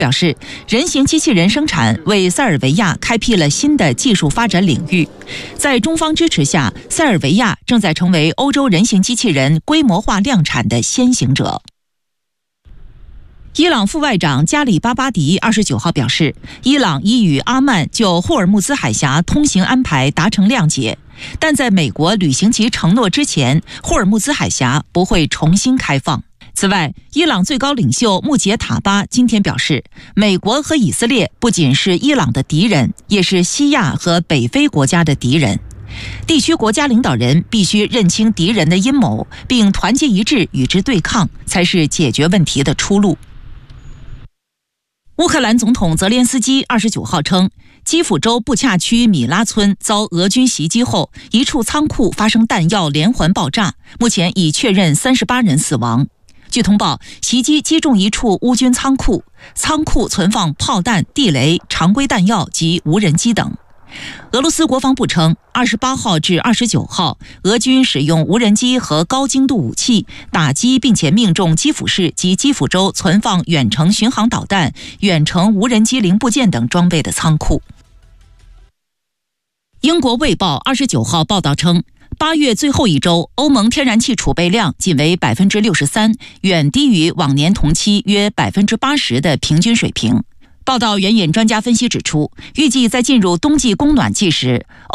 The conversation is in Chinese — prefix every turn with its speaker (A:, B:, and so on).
A: 表示，人形机器人生产为塞尔维亚开辟了新的技术发展领域。在中方支持下，塞尔维亚正在成为欧洲人形机器人规模化量产的先行者。伊朗副外长加里巴巴迪29号表示，伊朗已与阿曼就霍尔木兹海峡通行安排达成谅解，但在美国履行其承诺之前，霍尔木兹海峡不会重新开放。此外，伊朗最高领袖穆杰塔巴今天表示，美国和以色列不仅是伊朗的敌人，也是西亚和北非国家的敌人。地区国家领导人必须认清敌人的阴谋，并团结一致与之对抗，才是解决问题的出路。乌克兰总统泽连斯基29号称，基辅州布恰区米拉村遭俄军袭击后，一处仓库发生弹药连环爆炸，目前已确认38人死亡。据通报，袭击击中一处乌军仓库，仓库存放炮弹、地雷、常规弹药及无人机等。俄罗斯国防部称，28号至29号，俄军使用无人机和高精度武器打击并且命中基辅市及基辅州存放远程巡航导弹、远程无人机零部件等装备的仓库。英国《卫报》29号报道称，8月最后一周，欧盟天然气储备量仅为 63%， 远低于往年同期约 80% 的平均水平。报道援引专家分析指出，预计在进入冬季供暖季时，